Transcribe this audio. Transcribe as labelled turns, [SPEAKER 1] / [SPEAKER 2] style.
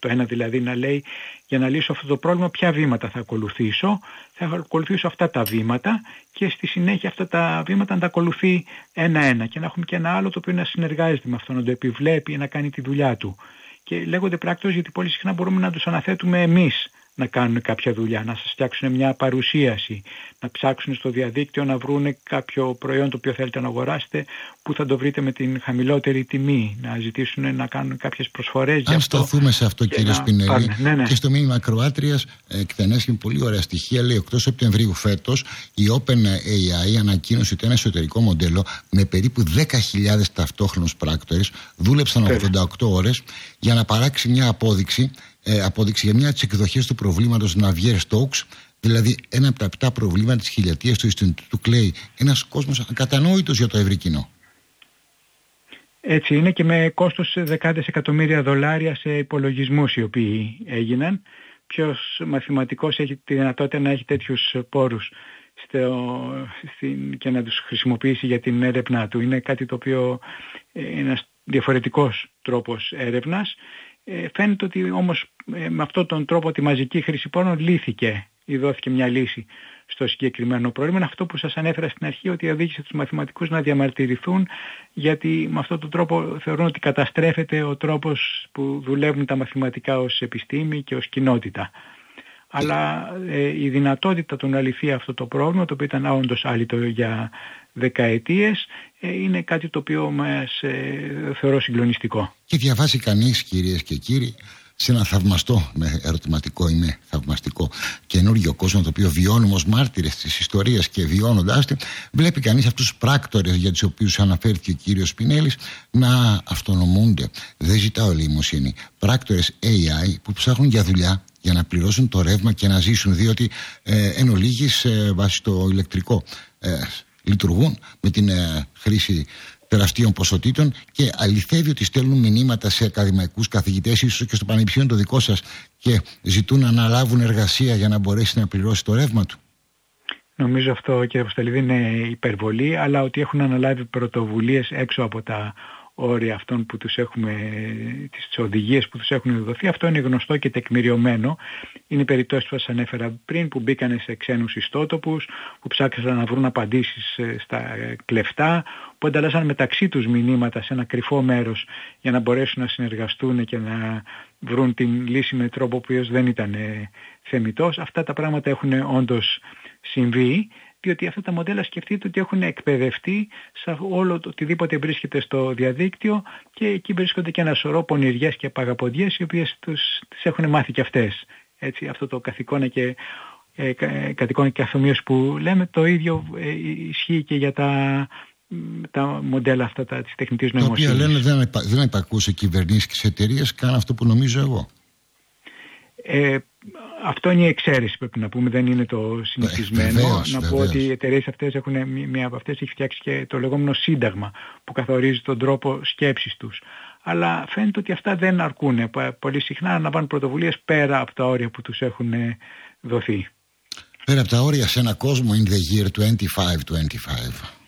[SPEAKER 1] στο ένα δηλαδή να λέει, για να λύσω αυτό το πρόβλημα ποια βήματα θα ακολουθήσω. Θα ακολουθήσω αυτά τα βήματα και στη συνέχεια αυτά τα βήματα να τα ακολουθεί ένα-ένα και να έχουμε και ένα άλλο το οποίο να συνεργάζεται με αυτό, να το επιβλέπει, να κάνει τη δουλειά του. Και λέγονται πράκτορες γιατί πολύ συχνά μπορούμε να τους αναθέτουμε εμείς να κάνουν κάποια δουλειά, να σας φτιάξουν μια παρουσίαση, να ψάξουν στο διαδίκτυο να βρουν κάποιο προϊόν το οποίο θέλετε να αγοράσετε, που θα το βρείτε με την χαμηλότερη τιμή, να ζητήσουν να κάνουν κάποιες προσφορές.
[SPEAKER 2] Αν σταθούμε σε αυτό, κύριε Σπινέλη,
[SPEAKER 1] ναι.
[SPEAKER 2] Και στο μήνυμα Κροάτριας εκτενέσχει με πολύ ωραία στοιχεία, λέει 8 Σεπτεμβρίου φέτος η OpenAI ανακοίνωσε ότι ένα εσωτερικό μοντέλο με περίπου 10.000 ταυτόχρονους πράκτορες δούλεψαν 88 ώρες για να παράξει μια απόδειξη για μια από τις εκδοχές του προβλήματος Navier-Stokes, δηλαδή ένα από τα 7 προβλήματα της χιλιετίας του Ινστιτούτου Clay. Ένας κόσμος ακατανόητος για το ευρύ κοινό.
[SPEAKER 1] Έτσι είναι, και με κόστος δεκάδες εκατομμύρια δολάρια σε υπολογισμούς οι οποίοι έγιναν. Ποιος μαθηματικός έχει τη δυνατότητα να έχει τέτοιους πόρους και να τους χρησιμοποιήσει για την έρευνά του? Είναι κάτι το οποίο είναι ένας διαφορετικός τρόπος έρευνας. Φαίνεται ότι όμως με αυτόν τον τρόπο τη μαζική χρήση πόρων λύθηκε ή δόθηκε μια λύση στο συγκεκριμένο πρόβλημα. Είναι αυτό που σας ανέφερα στην αρχή, ότι οδήγησε τους μαθηματικούς να διαμαρτυρηθούν, γιατί με αυτόν τον τρόπο θεωρούν ότι καταστρέφεται ο τρόπος που δουλεύουν τα μαθηματικά ως επιστήμη και ως κοινότητα. Αλλά η δυνατότητα του να λυθεί αυτό το πρόβλημα, το οποίο ήταν όντως άλυτο για δεκαετίες, είναι κάτι το οποίο μας θεωρώ συγκλονιστικό.
[SPEAKER 2] Και διαβάζει κανείς, κυρίες και κύριοι, σε ένα θαυμαστό, με ερωτηματικό είμαι θαυμαστικό καινούργιο κόσμο, το οποίο βιώνουμε ως μάρτυρες της ιστορίας, και βιώνοντάς την βλέπει κανείς αυτούς τους πράκτορες για τους οποίους αναφέρθηκε ο κύριος Σπινέλης να αυτονομούνται. Δεν ζητάω ελεημοσύνη. Πράκτορες AI που ψάχνουν για δουλειά, για να πληρώσουν το ρεύμα και να ζήσουν, διότι εν ολίγης βάσει το ηλεκτρικό λειτουργούν με την χρήση τεραστίων ποσοτήτων, και αληθεύει ότι στέλνουν μηνύματα σε ακαδημαϊκούς καθηγητές, ίσως και στο πανεπιστήμιο το δικό σας, και ζητούν να αναλάβουν εργασία για να μπορέσει να πληρώσει το ρεύμα του?
[SPEAKER 1] Νομίζω αυτό, κύριε Αποστολίδη, είναι υπερβολή, αλλά ότι έχουν αναλάβει πρωτοβουλίες έξω από τα όρια αυτών που τους έχουμε, τις οδηγίες που τους έχουν δοθεί, αυτό είναι γνωστό και τεκμηριωμένο. Είναι οι περιπτώσεις που σας ανέφερα πριν, που μπήκανε σε ξένους ιστότοπους, που ψάξαν να βρουν απαντήσεις στα κλεφτά, που ανταλλάσσαν μεταξύ τους μηνύματα σε ένα κρυφό μέρος για να μπορέσουν να συνεργαστούν και να βρουν την λύση με τρόπο που δεν ήταν θεμιτός. Αυτά τα πράγματα έχουν όντως συμβεί, διότι αυτά τα μοντέλα, σκεφτείτε ότι έχουν εκπαιδευτεί σε όλο το οτιδήποτε βρίσκεται στο διαδίκτυο, και εκεί βρίσκονται και ένα σωρό πονηριές και παγαποδιές, οι οποίες τις έχουν μάθει και αυτές. Έτσι, αυτό το καθηκόνα και αφομοίωση που λέμε, το ίδιο ισχύει και για τα μοντέλα αυτά της τεχνητής νοημοσύνης.
[SPEAKER 2] Τα οποία λένε δεν υπακούω σε κυβερνήσεις και σε εταιρείες, κάνω αυτό που νομίζω εγώ.
[SPEAKER 1] Αυτό είναι η εξαίρεση, πρέπει να πούμε, δεν είναι το συνηθισμένο.
[SPEAKER 2] Βεβαίως.
[SPEAKER 1] Πω ότι οι εταιρείες αυτές μία από αυτές έχει φτιάξει και το λεγόμενο σύνταγμα που καθορίζει τον τρόπο σκέψης τους. Αλλά φαίνεται ότι αυτά δεν αρκούν. Πολύ συχνά αναβάνουν πρωτοβουλίες πέρα από τα όρια που τους έχουν δοθεί.
[SPEAKER 2] Πέρα από τα όρια, σε ένα κόσμο in the year 2525.